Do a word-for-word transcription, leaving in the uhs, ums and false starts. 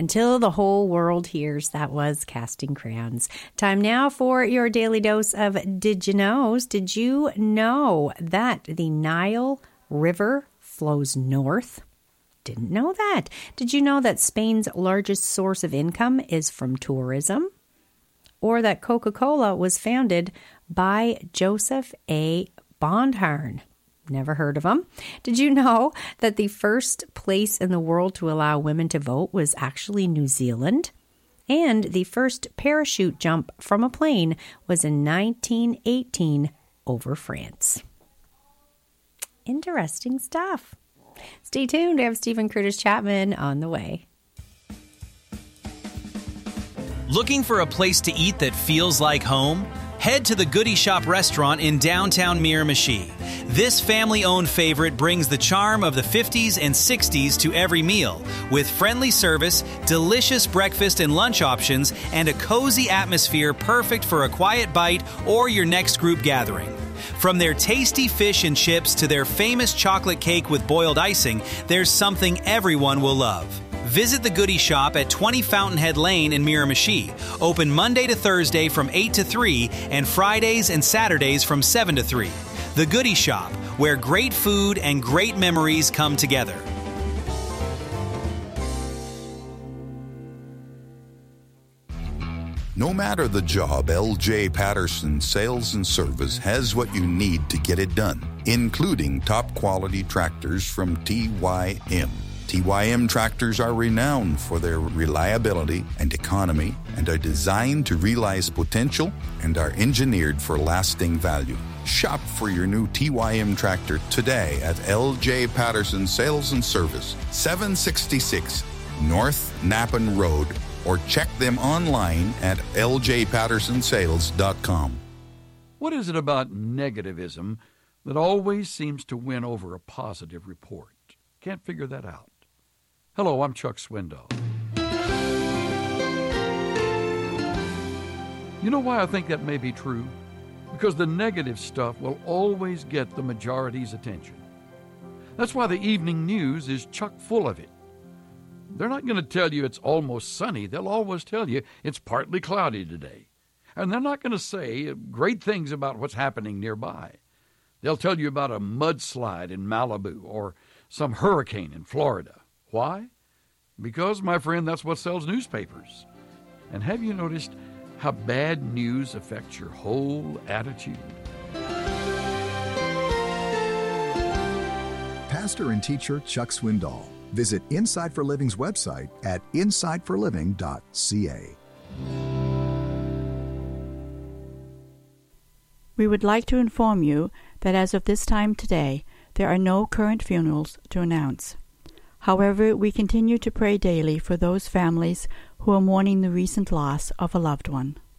Until the whole world hears. That was Casting Crayons. Time now for your daily dose of Did You Knows. Did you know that the Nile River flows north? Didn't know that. Did you know that Spain's largest source of income is from tourism? Or that Coca-Cola was founded by Joseph A. Bondharn? Never heard of him. Did you know that the first place in the world to allow women to vote was actually New Zealand? And the first parachute jump from a plane was in nineteen eighteen over France. Interesting stuff. Stay tuned. We have Stephen Curtis Chapman on the way. Looking for a place to eat that feels like home? Head to the Goody Shop restaurant in downtown Miramichi. This family-owned favorite brings the charm of the fifties and sixties to every meal, with friendly service, delicious breakfast and lunch options, and a cozy atmosphere perfect for a quiet bite or your next group gathering. From their tasty fish and chips to their famous chocolate cake with boiled icing, there's something everyone will love. Visit the Goody Shop at twenty Fountainhead Lane in Miramichi. Open Monday to Thursday from eight to three and Fridays and Saturdays from seven to three. The Goody Shop, where great food and great memories come together. No matter the job, L J Patterson Sales and Service has what you need to get it done, including top quality tractors from T Y M. T Y M tractors are renowned for their reliability and economy and are designed to realize potential and are engineered for lasting value. Shop for your new T Y M tractor today at L J Patterson Sales and Service, seven sixty-six North Napan Road, or check them online at l j patterson sales dot com. What is it about negativism that always seems to win over a positive report? Can't figure that out. Hello, I'm Chuck Swindoll. You know why I think that may be true? Because the negative stuff will always get the majority's attention. That's why the evening news is chock full of it. They're not going to tell you it's almost sunny. They'll always tell you it's partly cloudy today. And they're not going to say great things about what's happening nearby. They'll tell you about a mudslide in Malibu or some hurricane in Florida. Why? Because, my friend, that's what sells newspapers. And have you noticed how bad news affects your whole attitude? Pastor and teacher Chuck Swindoll. Visit Inside for Living's website at inside for living dot c a. We would like to inform you that as of this time today, there are no current funerals to announce. However, we continue to pray daily for those families who are mourning the recent loss of a loved one.